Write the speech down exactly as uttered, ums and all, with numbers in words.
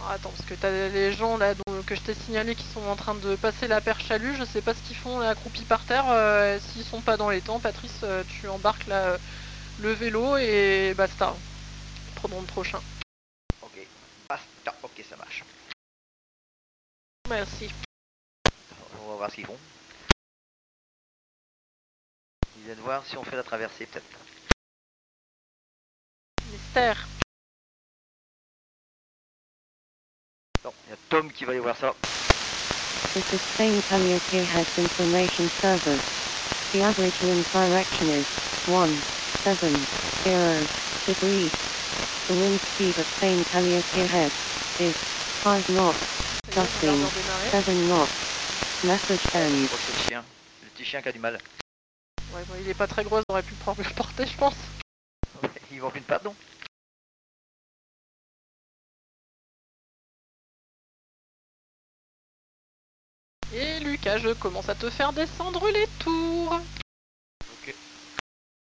Attends, parce que t'as les gens là dont, que je t'ai signalé qui sont en train de passer la perche à lu, je sais pas ce qu'ils font là, accroupis par terre. Euh, S'ils sont pas dans les temps, Patrice, euh, tu embarques là euh, le vélo et basta. Prenons le prochain. Ok, basta, ok, ça marche. Merci. On va voir ce qu'ils font. Ils viennent voir si on fait la traversée peut-être. Mystère. Non, il y a Tom qui va aller voir ça. The sustained Calliope has information service. The average wind direction is one seven zero degrees. The wind speed at Saint Calliope head is five knots, gusting seven knots. Message Je end. crois que c'est le chien. C'est le petit chien qui a du mal. Ouais, bon, il est pas très gros, on aurait pu prendre le porter, je pense. Il manque une patte, non? Et Lucas, je commence à te faire descendre les tours.